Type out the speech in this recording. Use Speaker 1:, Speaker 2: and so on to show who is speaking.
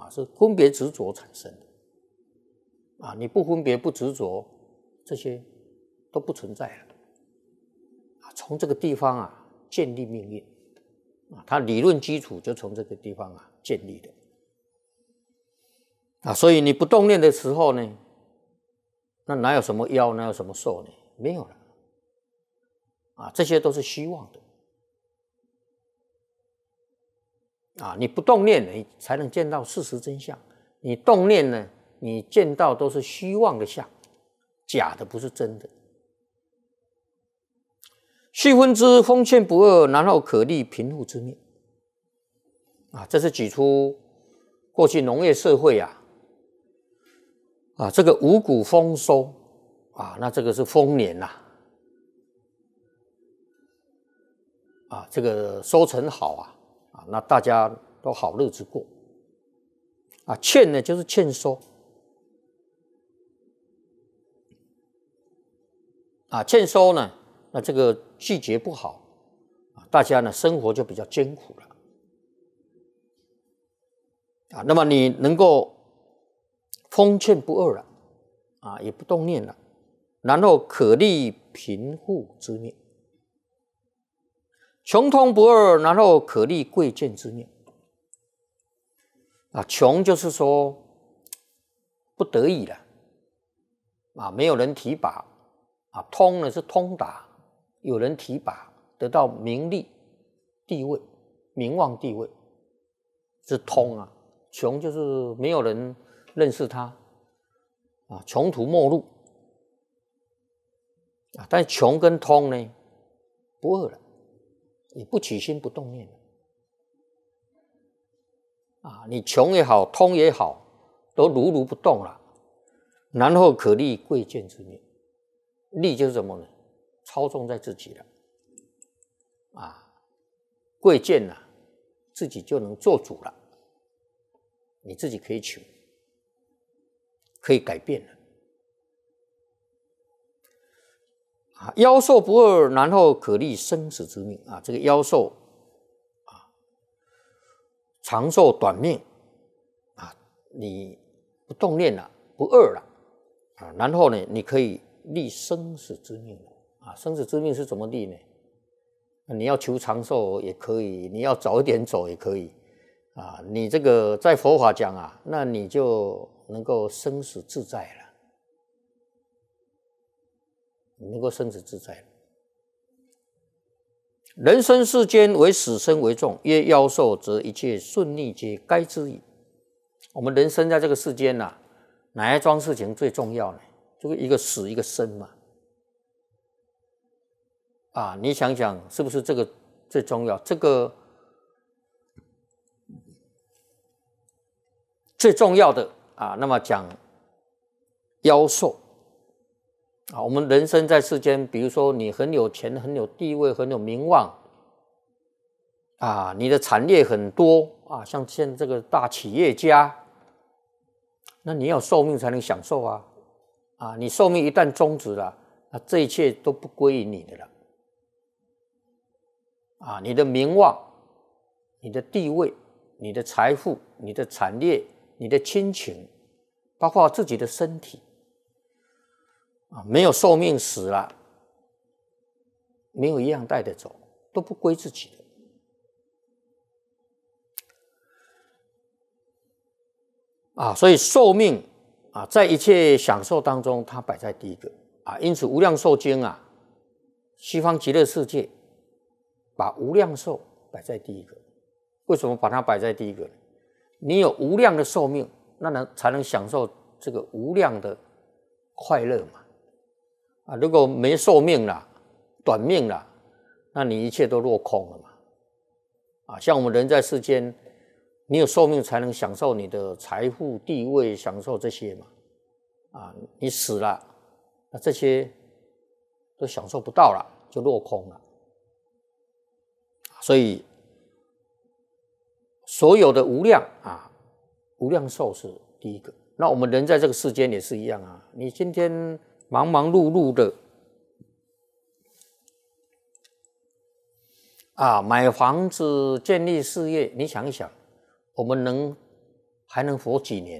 Speaker 1: 是分别执着产生的啊。你不分别不执着，这些都不存在了啊。从这个地方啊建立命运啊，它理论基础就从这个地方啊建立的啊。所以你不动念的时候呢，那哪有什么妖，哪有什么寿呢？没有了啊，这些都是虚妄的啊。你不动念，你才能见到事实真相。你动念呢，你见到都是虚妄的相，假的不是真的。须分之封劝不二，然后可立贫富之命啊。这是举出过去农业社会这个五谷丰收啊，那这个是丰年这个收成好那大家都好日子过欠呢就是欠收欠收呢，那这个季节不好大家呢生活就比较艰苦了那么你能够封劝不二了也不动念了，然后可立贫富之命，穷通不二，然后可立贵贱之命穷就是说不得已了没有人提拔通呢是通达，有人提拔得到名利地位名望地位是通穷就是没有人认识他穷途末路但穷跟通呢不二了，你不起心不动念你穷也好通也好都如如不动了，然后可立贵贱之命。利就是什么呢？操纵在自己了贵贱自己就能做主了，你自己可以求，可以改变了夭寿不二，然后可立生死之命这个夭寿长寿短命你不动念了，不二了然后呢，你可以立生死之命生死之命是怎么立呢？你要求长寿也可以，你要早一点走也可以你这个在佛法讲那你就能够生死自在了，你能够生死自在了。人生世间为死生为重，曰夭寿，则一切顺逆皆该之矣。我们人生在这个世间哪一桩事情最重要呢？就是一个死一个生嘛你想想是不是这个最重要？这个最重要的那么讲夭寿我们人生在世间，比如说你很有钱很有地位很有名望你的产业很多像现在这个大企业家，那你要寿命才能享受你寿命一旦终止了这一切都不归于你的了你的名望你的地位你的财富你的产业你的亲情包括自己的身体没有寿命死了，没有一样带得走，都不归自己的所以寿命在一切享受当中它摆在第一个因此无量寿经西方极乐世界把无量寿摆在第一个。为什么把它摆在第一个呢？你有无量的寿命，那才能享受这个无量的快乐嘛如果没寿命了短命了，那你一切都落空了嘛像我们人在世间，你有寿命才能享受你的财富地位，享受这些嘛你死了，那这些都享受不到了，就落空了。所以所有的无量无量寿是第一个。那我们人在这个世间也是一样你今天忙忙碌碌的买房子建立事业，你想一想，我们能还能活几年？